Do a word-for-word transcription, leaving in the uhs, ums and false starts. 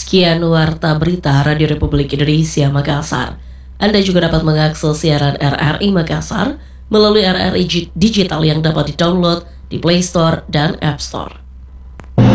Sekian Warta Berita Radio Republik Indonesia Makassar. Anda juga dapat mengakses siaran R R I Makassar melalui R R I Digital yang dapat di-download di Play Store dan App Store.